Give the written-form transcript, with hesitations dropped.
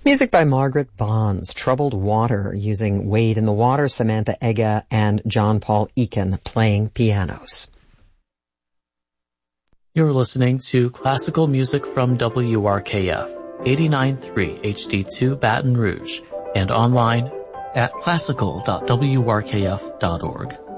Music by Margaret Bonds, Troubled Water, using Wade in the Water, Samantha Ega, and John Paul Eakin playing pianos. You're listening to classical music from WRKF, 89.3 HD2 Baton Rouge, and online at classical.wrkf.org.